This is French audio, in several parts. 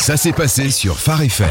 Ça s'est passé sur Phare FM.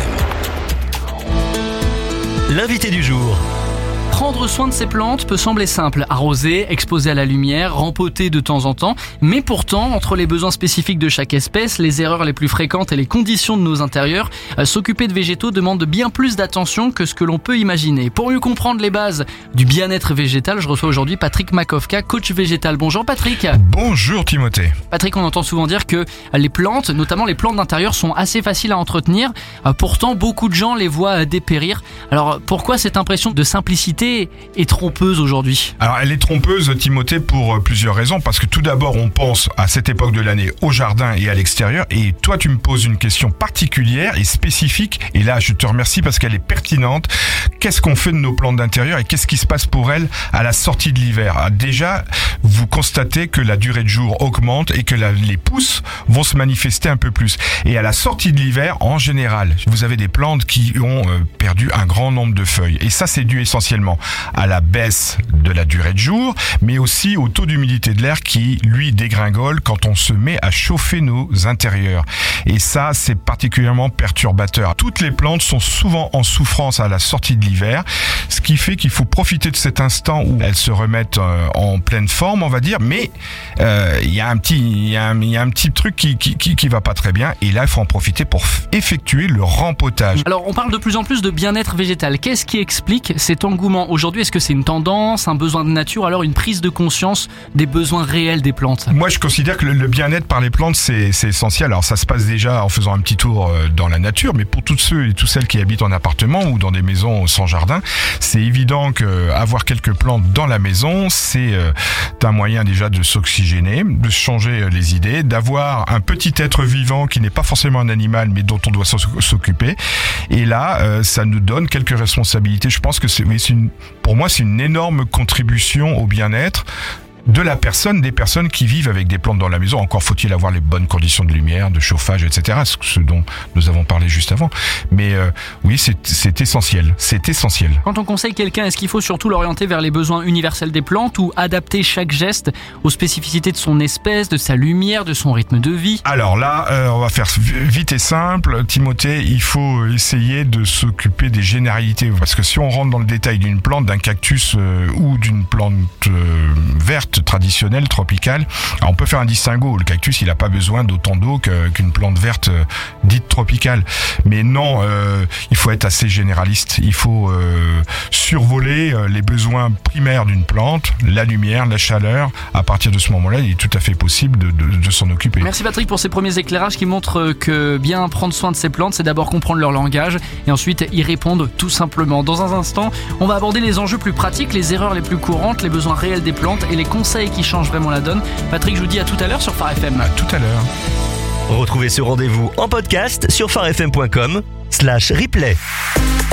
L'invité du jour. Prendre soin de ses plantes peut sembler simple, arroser, exposer à la lumière, rempoter de temps en temps, mais pourtant, entre les besoins spécifiques de chaque espèce, les erreurs les plus fréquentes et les conditions de nos intérieurs, s'occuper de végétaux demande bien plus d'attention que ce que l'on peut imaginer. Pour mieux comprendre les bases du bien-être végétal, je reçois aujourd'hui Patrick Makowka, coach végétal. Bonjour Patrick. Bonjour Timothée. Patrick, on entend souvent dire que les plantes, notamment les plantes d'intérieur, sont assez faciles à entretenir. Pourtant, beaucoup de gens les voient dépérir. Alors, pourquoi cette impression de simplicité est trompeuse aujourd'hui? Alors elle est trompeuse Timothée pour plusieurs raisons, parce que tout d'abord on pense à cette époque de l'année au jardin et à l'extérieur, et toi tu me poses une question particulière et spécifique, et là je te remercie parce qu'elle est pertinente. Qu'est-ce qu'on fait de nos plantes d'intérieur et qu'est-ce qui se passe pour elles à la sortie de l'hiver? Déjà, vous constatez que la durée de jour augmente et que les pousses vont se manifester un peu plus, et à la sortie de l'hiver en général vous avez des plantes qui ont perdu un grand nombre de feuilles, et ça c'est dû essentiellement à la baisse de la durée de jour, mais aussi au taux d'humidité de l'air qui, lui, dégringole quand on se met à chauffer nos intérieurs. Et ça, c'est particulièrement perturbateur. Toutes les plantes sont souvent en souffrance à la sortie de l'hiver, ce qui fait qu'il faut profiter de cet instant où elles se remettent en pleine forme, on va dire, mais il y a un petit truc qui va pas très bien, et là, il faut en profiter pour effectuer le rempotage. Alors, on parle de plus en plus de bien-être végétal. Qu'est-ce qui explique cet engouement aujourd'hui? Est-ce que c'est une tendance, un besoin de nature, alors une prise de conscience des besoins réels des plantes? Moi, je considère que le bien-être par les plantes, c'est essentiel. Alors, ça se passe déjà en faisant un petit tour dans la nature, mais pour tous ceux et toutes celles qui habitent en appartement ou dans des maisons sans jardin, c'est évident qu'avoir quelques plantes dans la maison, c'est un moyen déjà de s'oxygéner, de changer les idées, d'avoir un petit être vivant qui n'est pas forcément un animal, mais dont on doit s'occuper. Et là, ça nous donne quelques responsabilités. Je pense que pour moi, c'est une énorme contribution au bien-être de la personne, des personnes qui vivent avec des plantes dans la maison. Encore faut-il avoir les bonnes conditions de lumière, de chauffage, etc. Ce dont nous avons parlé juste avant. Mais oui, c'est essentiel. C'est essentiel. Quand on conseille quelqu'un, est-ce qu'il faut surtout l'orienter vers les besoins universels des plantes ou adapter chaque geste aux spécificités de son espèce, de sa lumière, de son rythme de vie? Alors là, on va faire vite et simple. Timothée, il faut essayer de s'occuper des généralités. Parce que si on rentre dans le détail d'une plante, d'un cactus ou d'une plante verte, traditionnelle, tropicale, alors on peut faire un distinguo. Le cactus, il n'a pas besoin d'autant d'eau qu'une plante verte dite tropicale. Mais non, il faut être assez généraliste. Il faut survoler les besoins primaires d'une plante, la lumière, la chaleur. À partir de ce moment-là, il est tout à fait possible de s'en occuper. Merci Patrick pour ces premiers éclairages qui montrent que bien prendre soin de ces plantes, c'est d'abord comprendre leur langage et ensuite y répondre tout simplement. Dans un instant, on va aborder les enjeux plus pratiques, les erreurs les plus courantes, les besoins réels des plantes et les conseils qui changent vraiment la donne. Patrick, je vous dis à tout à l'heure sur Phare FM. À tout à l'heure. Retrouvez ce rendez-vous en podcast sur pharefm.com/replay.